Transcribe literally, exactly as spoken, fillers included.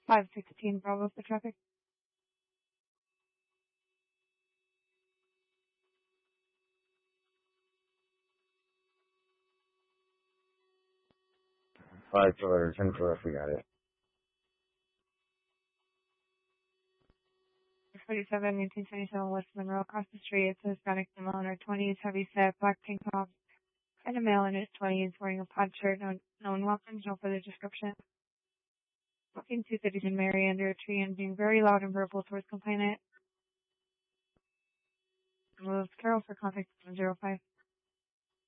five sixteen Bravo for traffic. Five for ten for if we got it. forty-seven, eighteen seventy-seven West Monroe, across the street. It's a Hispanic female in her twenties, heavy set, black tank top, and a male in his twenties wearing a plaid shirt. No, no one welcomes, no further description. Walking two cities in Mary under a tree and being very loud and verbal towards complainant. Removed Carol for contact one zero five.